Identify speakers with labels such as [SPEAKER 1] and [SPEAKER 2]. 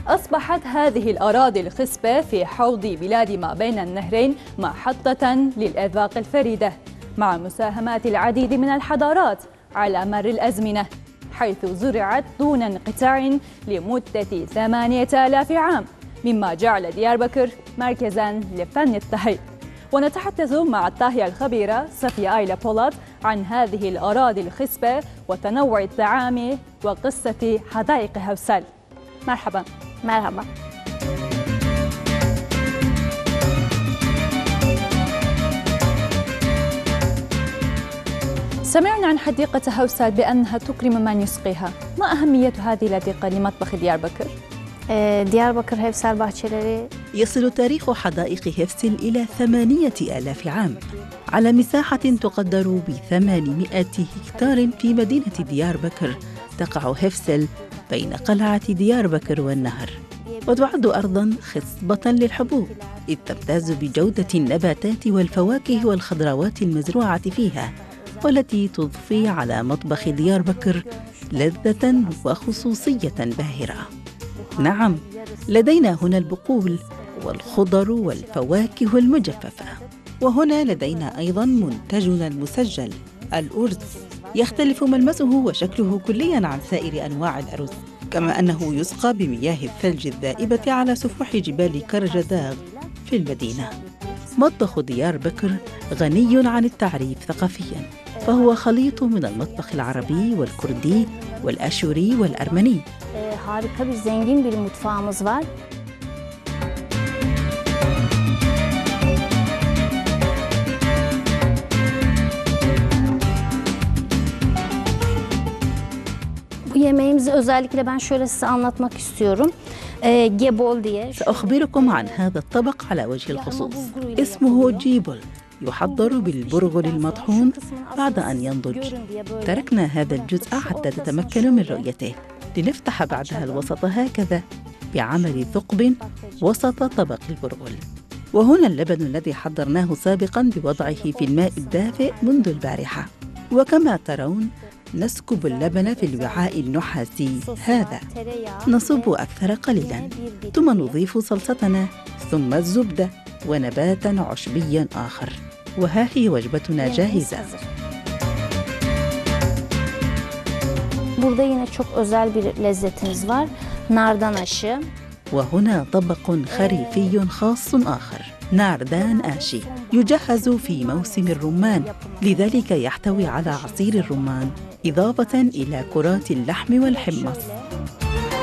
[SPEAKER 1] أصبحت هذه الأراضي الخصبة في حوض بلاد ما بين النهرين محطة للأذواق الفريدة، مع مساهمات العديد من الحضارات على مر الأزمنة، حيث زرعت دون انقطاع لمدة 8000 عام، مما جعل دياربكر مركزاً لفن الطهي. ونتحدث مع الطاهية الخبيرة صفية آيلا بولات عن هذه الأراضي الخصبة وتنوع الطعام وقصة حدائق هوسال. مرحبا.
[SPEAKER 2] مرحبا.
[SPEAKER 1] سمعنا عن حديقة هوسال بأنها تكرم من يسقيها، ما أهمية هذه الحديقة لمطبخ دياربكر؟
[SPEAKER 2] دياربكر هفسال bahçeleri.
[SPEAKER 3] يصل تاريخ حدائق هفسل إلى 8000 عام على مساحة تقدر ب800 هكتار في مدينة دياربكر. تقع هفسل بين قلعة دياربكر والنهر، وتعد أرضاً خصبة للحبوب، إذ تمتاز بجودة النباتات والفواكه والخضروات المزروعة فيها، والتي تضفي على مطبخ دياربكر لذة وخصوصية باهرة. نعم، لدينا هنا البقول والخضر والفواكه المجففة، وهنا لدينا أيضاً منتجنا المسجل الأرز، يختلف ملمسه وشكله كلياً عن سائر أنواع الأرز، كما أنه يسقى بمياه الثلج الذائبة على سفوح جبال كرجداغ في المدينة. مطبخ دياربكر غني عن التعريف ثقافياً، فهو خليط من المطبخ العربي والكردي والأشوري والأرمني.
[SPEAKER 2] Harika bir zengin bir mutfağımız var. Bu yemeğimizi özellikle ben şöyle size anlatmak istiyorum. Gebol diye.
[SPEAKER 3] سأخبركم عن هذا الطبق على وجه الخصوص. اسمه جيبول، يحضر بالبرغل المطحون بعد أن ينضج. تركنا هذا الجزء حتى تتمكنوا من رؤيته، لنفتح بعدها الوسط هكذا بعمل ثقب وسط طبق البرغل. وهنا اللبن الذي حضرناه سابقاً بوضعه في الماء الدافئ منذ البارحة. وكما ترون نسكب اللبن في الوعاء النحاسي هذا، نصب أكثر قليلاً، ثم نضيف صلصتنا، ثم الزبدة ونباتاً عشبياً آخر. وها هي وجبتنا جاهزة.
[SPEAKER 2] Burada yine çok özel bir lezzetimiz var. Nardan aşı.
[SPEAKER 3] وهنا طبق خريفي خاص آخر، ناردان آشي، يجهز في موسم الرمان، لذلك يحتوي على عصير الرمان إضافة إلى كرات اللحم والحمص.